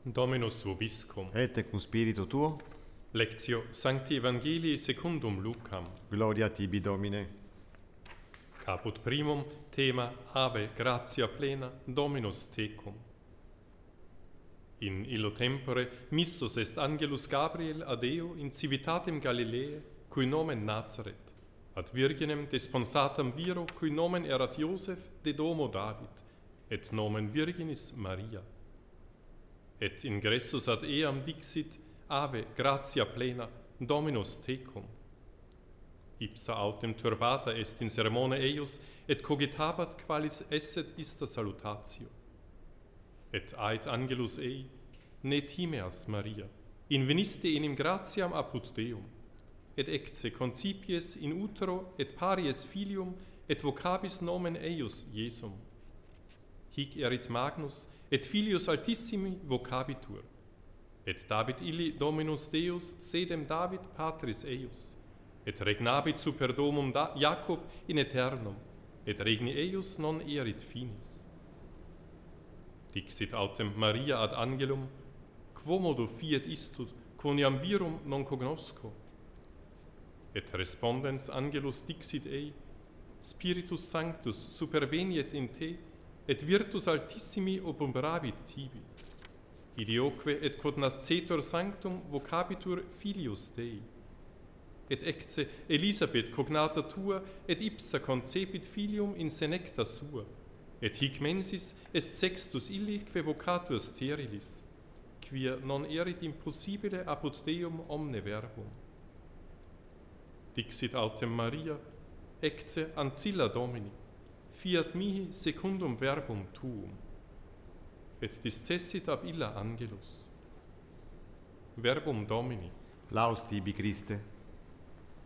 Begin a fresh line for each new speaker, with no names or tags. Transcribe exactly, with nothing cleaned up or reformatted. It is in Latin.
Dominus vobiscum.
Et cum spiritu tuo,
Lectio Sancti Evangelii secundum Lucam.
gloria tibi Domine.
Caput primum thema Ave gratia plena Dominus tecum. In illo tempore missus est angelus Gabriel ad eo in civitatem Galileae, cui nomen Nazaret, ad virginem desponsatam viro, cui nomen erat Iosef de domo David, et nomen Virginis Maria. Et ingressus ad eam dixit, Ave gratia plena Dominus tecum. Ipsa autem turbata est in sermone eius, et cogitabat qualis esset ista salutatio. Et ait angelus ei, ne timeas Maria, inveniste enim gratiam apud Deum, et ecce concipies in utero et paries filium, et vocabis nomen eius Iesum. Hic erit magnus, et filius altissimi vocabitur, et David illi Dominus Deus sedem David patris eius, et regnabit super domum da Jacob in aeternum, et regni eius non erit finis. Dixit autem Maria ad angelum, quomodo fiet istud, quoniam virum non cognosco? Et respondens angelus dixit ei, Spiritus Sanctus superveniet in te, et virtus altissimi obumbrabit tibi. Idioque et quod nascetur sanctum vocabitur filius Dei. Et ecce Elisabeth cognata tua, et ipsa concepit filium in senecta sua, et hic mensis est sextus illi que vocatur sterilis, quia non erit impossibile apud Deum omne verbum. Dixit autem Maria, ecce ancilla Domini, fiat mihi secundum verbum tuum. Et discessit ab illa angelus. Verbum Domini.
Laus tibi Christe.